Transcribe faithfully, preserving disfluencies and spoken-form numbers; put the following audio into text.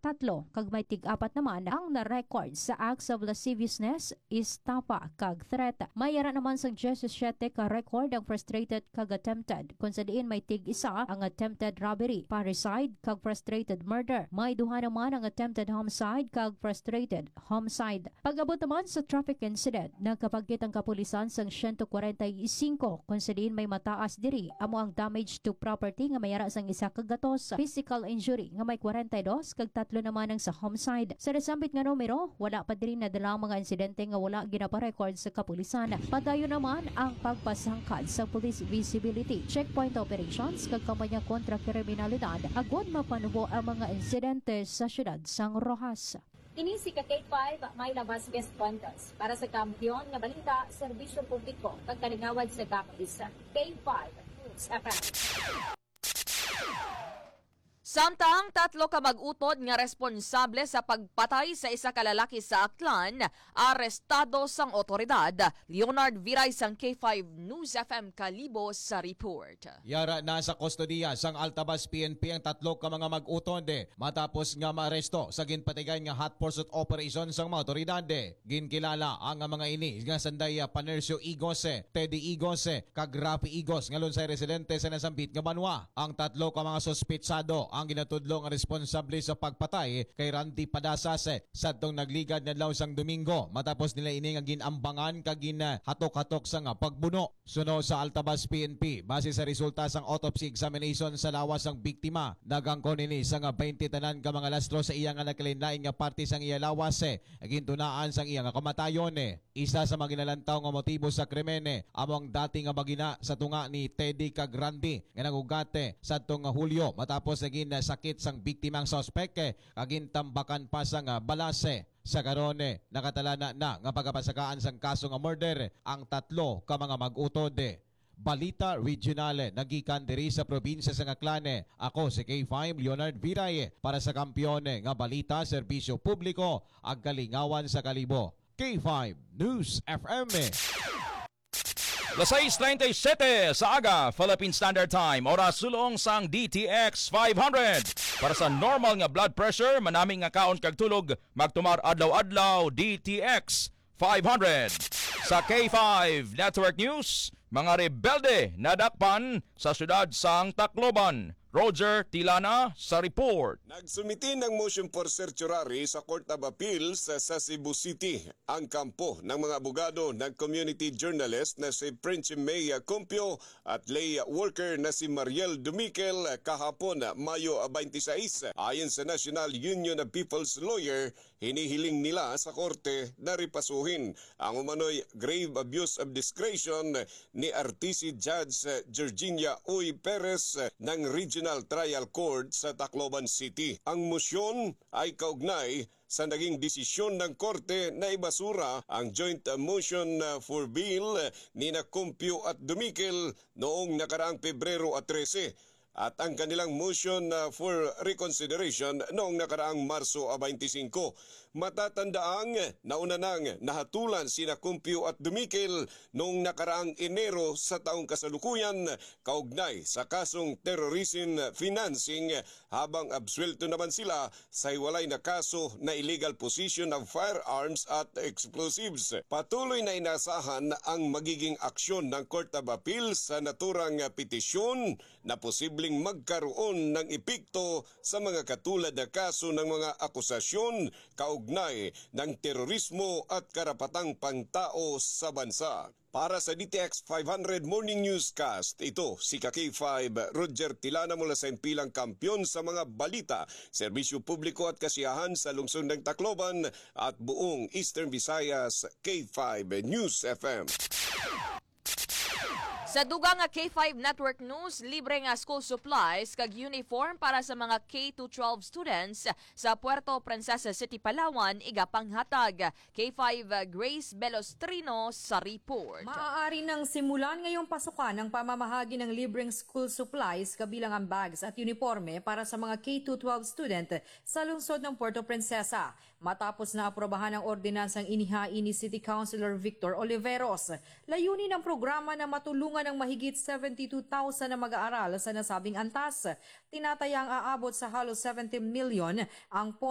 tatlo kag may tig-apat naman ang na-record sa acts of lasciviousness, istapa kag threat. Mayara naman sang seventeen ka record ang frustrated kag attempted kung sa diin may tig-isa ang attempted robbery, parricide kag frustrated murder. May duha naman ang attempted homicide kag frustrated homicide. Pag-abot naman sa traffic incident, nagkapagkit ang kapulisan sang one forty-five kung sa diin may mataas diri amo ang damage to property nga mayara sang isa kag gatos, physical injury nga may forty-two kag tatlo naman ang sa homicide. Sa resambit nga numero, wala pa diri nadalang mga insidente nga wala ginaparecord sa kapulisan. Padayon naman ang pagpasangkad sa police visibility, checkpoint operations kag kampanya kontra kriminalidad agod mapanubo ang mga insidente sa syudad sang Rojas. Kini si K five may labas best contest para sa kampiyon nga balita, serbisyo publiko kag kalingawad sa kapulisan. K five News F M. Samtang tatlo ka mag-utod nga responsable sa pagpatay sa isa ka lalaki sa Aklan, arestado sang otoridad. Leonard Viray sang K five News F M Kalibo sa report. Yara na sa kustodiya sang Altabas P N P ang tatlo ka mga mag-utod matapos nga maaresto sa ginpatigay nga hot pursuit operation sang mga otoridad. Ginkilala ang mga ini nga sanday Panercio Igos, Teddy Igos, kag Rafi Igos ngalon sa residente sa nasambit nga banwa. Ang tatlo ka mga sospetsado ang ginatudlo nga responsable sa pagpatay kay Randy Padasas sa tong nagligad na sang Domingo matapos nila ini nga ginambangan kag hatok-hatok sa nga pagbuno. Suno sa Altabas P N P base sa resulta sang autopsy examination sa lawas sang biktima, dagangkon ini sa nga twenty tanan ka mga lastro sa iya nga nagkalain-lain nga parte sang iya lawas gintunaan sang iya nga kamatayon. Isa sa mga ginalantaw nga motibo sa krimen among dati nga magina sa tunga ni Teddy kag Randy nga nagugate sa tong Hulyo matapos naging sakit sang biktimang sospek kagin tambakan pa sang balase. Sa karon nakatalana na nga pagapasakaan sang kaso nga murder ang tatlo ka mga mag-utod. Balita Regional nagikan diri sa probinsya sa Aklan. Ako si K five Leonard Viray para sa kampiyon nga balita, serbisyo publiko ag kalingawan sa Kalibo. K five News F M. Las seis treinta y siete sa aga, Philippine Standard Time, oras sulong sang D T X five hundred. Para sa normal nga blood pressure, manaming nga kaon kag tulog, magtumar adlaw-adlaw D T X five hundred. Sa K five Network News, mga rebelde nadakpan sa syudad sang Tacloban. Roger Tilana sa report. Nagsumiti ng motion for certiorari sa Court of Appeals sa Cebu City ang kampo ng mga abogado ng community journalist na si Prince May Cumpio at lay worker na si Mariel Dumikel kahapon Mayo twenty-six. Ayon sa National Union of People's Lawyer, hinihiling nila sa korte na ripasuhin ang umano'y grave abuse of discretion ni R T C Judge Georgina Uy Perez ng Regional Trial Court sa Tacloban City. Ang motion ay kaugnay sa naging desisyon ng korte na ibasura ang joint motion for bail ni na Cumpio at Dumikel noong nakaraang Pebrero thirteen at ang kanilang motion for reconsideration noong nakaraang Marso twenty-five. Matatandaang nauna nang nahatulan sina Cumpio at Dumikel noong nakaraang Enero sa taong kasalukuyan kaugnay sa kasong terrorism financing, habang absuelto naman sila sa hiwalay na kaso na illegal possession of firearms at explosives. Patuloy na inasahan ang magiging aksyon ng Court of Appeal sa naturang petisyon na posibleng magkaroon ng epekto sa mga katulad na kaso ng mga akusasyon kaugnay ng terorismo at karapatang pangtao sa bansa. Para sa D T X five hundred Morning Newscast, ito si K five Roger Tilana mula sa impilang kampiyon sa mga balita, serbisyo publiko at kasiyahan sa lungsod ng Tacloban at buong Eastern Visayas. K five News F M. Sa dugang nga K five Network News, libre nga school supplies kag uniform para sa mga K to twelve students sa Puerto Princesa City, Palawan, iga panghatag. K five Grace Belostrino sa report. Maaari nang simulan ngayong pasukan ang pamamahagi ng libreng school supplies kabilang ang bags at uniforme para sa mga K to twelve student sa lungsod ng Puerto Princesa. Matapos na aprobahan ang ordinansang inihain ni City Councilor Victor Oliveros, layunin ng programa na matulungan ng mahigit seventy-two thousand na mag-aaral sa nasabing antas. Tinatayang aabot sa halos seventy million ang